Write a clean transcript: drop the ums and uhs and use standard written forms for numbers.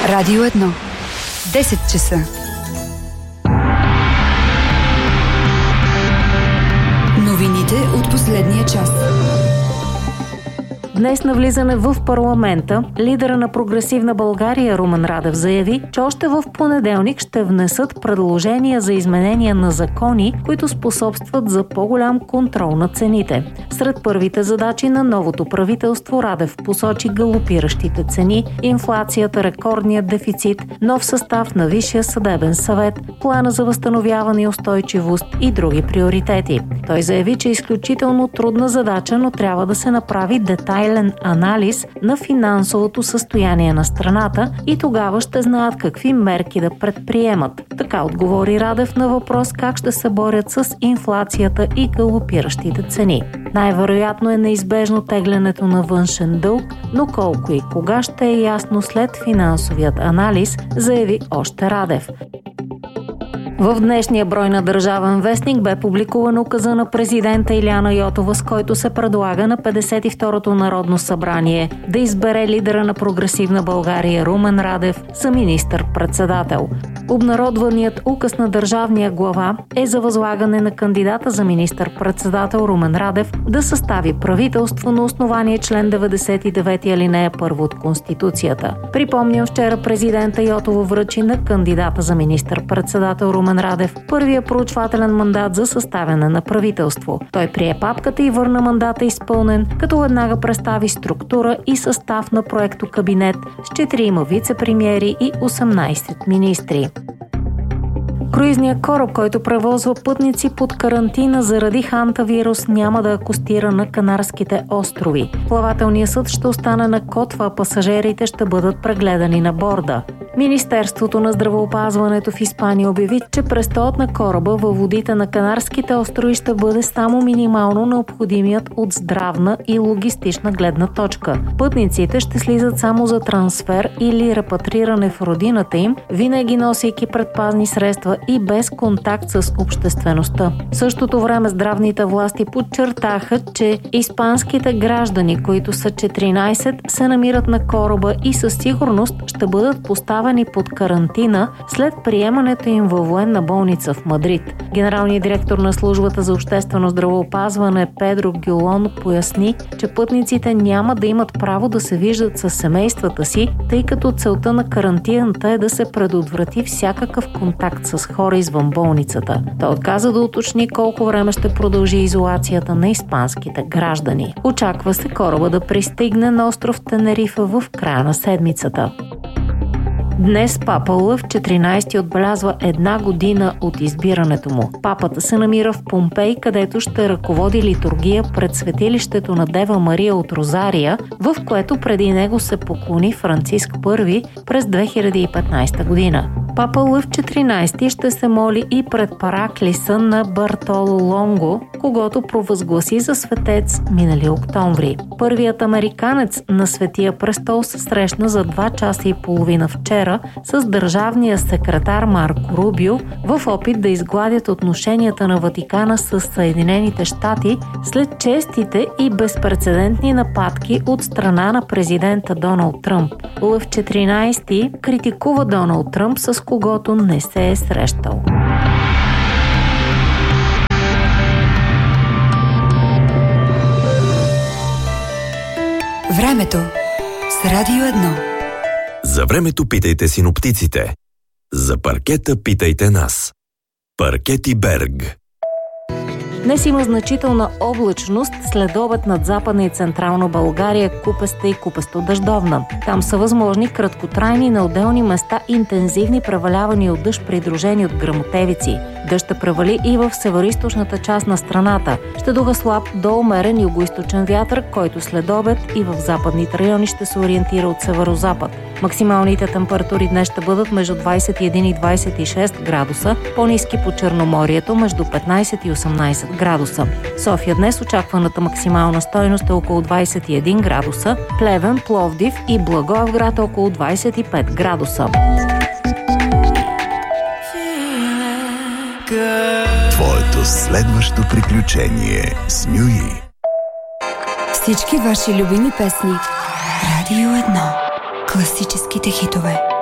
Радио 1. 10 часа. Новините от последния час. Днес на влизане в парламента, лидера на Прогресивна България Румен Радев заяви, че още в понеделник ще внесат предложения за изменения на закони, които способстват за по-голям контрол на цените. Сред първите задачи на новото правителство Радев посочи галопиращите цени, инфлацията, рекордния дефицит, нов състав на Висшия съдебен съвет, плана за възстановяване и устойчивост и други приоритети. Той заяви, че е изключително трудна задача, но трябва да се направи детайлен анализ на финансовото състояние на страната и тогава ще знаят какви мерки да предприемат. Така отговори Радев на въпрос как ще се борят с инфлацията и галопиращите цени. Най-вероятно е неизбежно теглянето на външен дълг, но колко и кога ще е ясно след финансовият анализ, заяви още Радев. В днешния брой на Държавен вестник бе публикуван указа на президента Илияна Йотова, с който се предлага на 52-то Народно събрание да избере лидера на Прогресивна България Румен Радев за министър-председател. Обнародваният указ на държавния глава е за възлагане на кандидата за министър-председател Румен Радев да състави правителство на основание член 99 алинея 1 от Конституцията. Припомням, вчера президента Йотова връчи на кандидата за министър-председател Румен Радев първия проучвателен мандат за съставяне на правителство. Той прие папката и върна мандата изпълнен, като веднага представи структура и състав на проекто кабинет с 4 вице-премиери и 18 министри. Круизният кораб, който превозва пътници под карантина заради хантавирус, няма да акостира на Канарските острови. Плавателният съд ще остане на Котва, а пасажирите ще бъдат прегледани на борда. Министерството на здравеопазването в Испания обяви, че престоят на кораба във водите на Канарските острови ще бъде само минимално необходимият от здравна и логистична гледна точка. Пътниците ще слизат само за трансфер или репатриране в родината им, винаги носейки предпазни средства и без контакт с обществеността. В същото време здравните власти подчертаха, че испанските граждани, които са 14, се намират на кораба и със сигурност ще бъдат поставени под карантина след приемането им във военна болница в Мадрид. Генералният директор на службата за обществено здравеопазване Педро Гюлон поясни, че пътниците няма да имат право да се виждат със семействата си, тъй като целта на карантината е да се предотврати всякакъв контакт с хора извън болницата. Той отказа да уточни колко време ще продължи изолацията на испанските граждани. Очаква се кораба да пристигне на остров Тенерифа в края на седмицата. Днес папа Лъв 14 отбелязва 1 година от избирането му. Папата се намира в Помпей, където ще ръководи литургия пред светилището на Дева Мария от Розария, в което преди него се поклони Франциск I през 2015 година. Папа Лъв 14 ще се моли и пред параклиса на Бартоло Лонго, когото провъзгласи за светец минали октомври. Първият американец на Светия престол се срещна за 2 часа и половина вчера с държавния секретар Марко Рубио в опит да изгладят отношенията на Ватикана с Съединените щати след честите и безпрецедентни нападки от страна на президента Доналд Тръмп. Лъв 14 критикува Доналд Тръмп, с когото не се е срещал. Времето с Радио 1. За времето питайте синоптиците. За паркета питайте нас. Паркети Берг. Днес има значителна облачност, след обед над Западна и Централна България, купеста и купесто-дъждовна. Там са възможни краткотрайни, на отделни места интензивни превалявания от дъжд, придружени от гръмотевици. Дъжд ще превали и в североизточната част на страната. Ще духа слаб до умерен югоизточен вятър, който след обед и в западните райони ще се ориентира от северозапад. Максималните температури днес ще бъдат между 21 и 26 градуса, по-ниски по Черноморието между 15 и 18 градуса. София днес очакваната максимална стойност е около 21 градуса, Плевен, Пловдив и Благоевград около 25 градуса. Твоето следващо приключение с Нюи. Всички ваши любими песни. Радио 1. Класическите хитове.